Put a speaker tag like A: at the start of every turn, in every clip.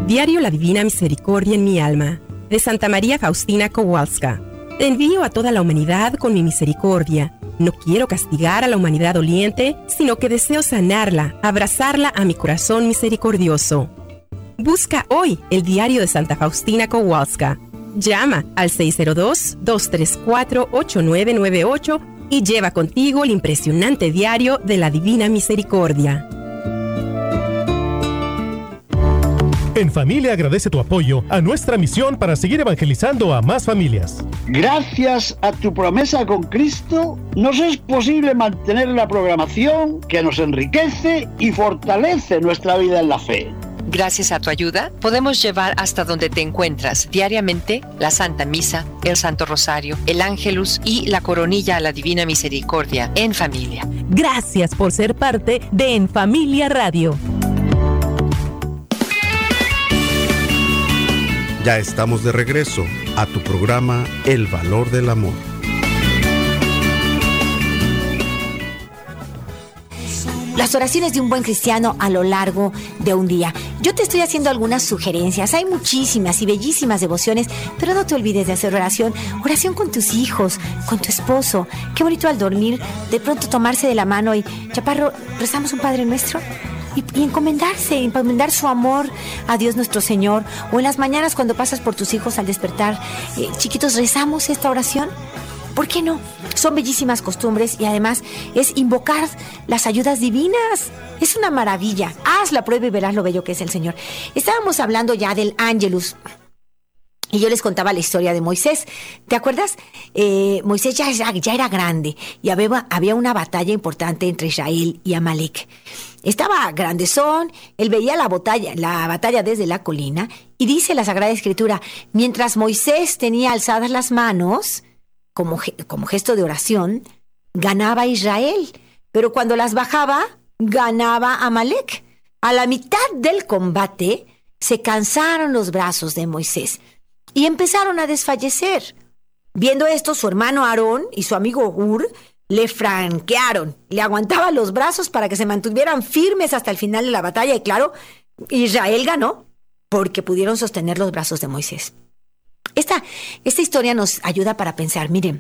A: Diario La Divina Misericordia en mi alma, de Santa María Faustina Kowalska. Te envío a toda la humanidad con mi misericordia. No quiero castigar a la humanidad doliente, sino que deseo sanarla, abrazarla a mi corazón misericordioso. Busca hoy el diario de Santa Faustina Kowalska. Llama al 602-234-8998 y lleva contigo el impresionante diario de la Divina Misericordia.
B: En Familia agradece tu apoyo a nuestra misión para seguir evangelizando a más familias.
C: Gracias a tu promesa con Cristo, nos es posible mantener la programación que nos enriquece y fortalece nuestra vida en la fe.
D: Gracias a tu ayuda, podemos llevar hasta donde te encuentras diariamente la Santa Misa, el Santo Rosario, el Ángelus y la Coronilla a la Divina Misericordia en familia.
E: Gracias por ser parte de En Familia Radio.
F: Ya estamos de regreso a tu programa El Valor del Amor.
G: Las oraciones de un buen cristiano a lo largo de un día. Yo te estoy haciendo algunas sugerencias. Hay muchísimas y bellísimas devociones, pero no te olvides de hacer oración. Oración con tus hijos, con tu esposo. Qué bonito al dormir, de pronto tomarse de la mano y, Chaparro, rezamos un Padre Nuestro. Y encomendar su amor a Dios nuestro Señor. O en las mañanas cuando pasas por tus hijos al despertar, chiquitos, rezamos esta oración. ¿Por qué no? Son bellísimas costumbres y además es invocar las ayudas divinas. Es una maravilla. Haz la prueba y verás lo bello que es el Señor. Estábamos hablando ya del Ángelus. Y yo les contaba la historia de Moisés. ¿Te acuerdas? Moisés ya era grande y había una batalla importante entre Israel y Amalek. Estaba grandezón, él veía la batalla desde la colina y dice la Sagrada Escritura, mientras Moisés tenía alzadas las manos, como gesto de oración, ganaba Israel, pero cuando las bajaba, ganaba Amalek. A la mitad del combate, se cansaron los brazos de Moisés y empezaron a desfallecer. Viendo esto, su hermano Aarón y su amigo Hur le franquearon, le aguantaban los brazos para que se mantuvieran firmes hasta el final de la batalla y claro, Israel ganó porque pudieron sostener los brazos de Moisés. Esta historia nos ayuda para pensar, miren,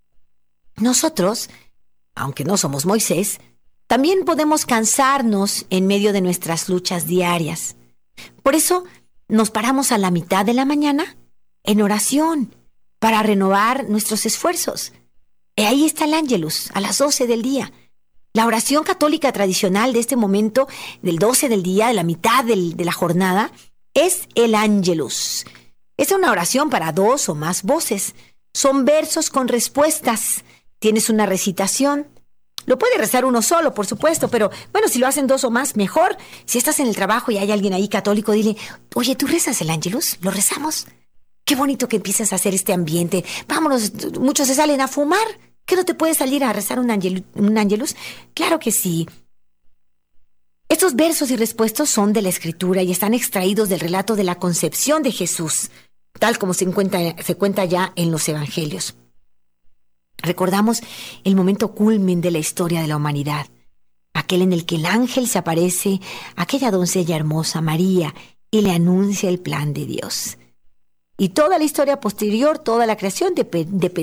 G: nosotros, aunque no somos Moisés, también podemos cansarnos en medio de nuestras luchas diarias. Por eso nos paramos a la mitad de la mañana en oración para renovar nuestros esfuerzos. Y ahí está el Ángelus, a las 12 del día. La oración católica tradicional de este momento, del 12 del día, de la mitad de la jornada, es el Ángelus. Es una oración para 2 o más voces. Son versos con respuestas. Tienes una recitación. Lo puede rezar uno solo, por supuesto, pero bueno, si lo hacen 2 o más, mejor. Si estás en el trabajo y hay alguien ahí católico, dile, oye, ¿tú rezas el Ángelus? ¿Lo rezamos? Qué bonito que empiezas a hacer este ambiente. Vámonos, muchos se salen a fumar. ¿Qué no te puedes salir a rezar un Ángelus? Claro que sí. Estos versos y respuestas son de la Escritura y están extraídos del relato de la concepción de Jesús, tal como se cuenta ya en los Evangelios. Recordamos el momento culmen de la historia de la humanidad, aquel en el que el ángel se aparece a aquella doncella hermosa, María, y le anuncia el plan de Dios. Y toda la historia posterior, toda la creación depende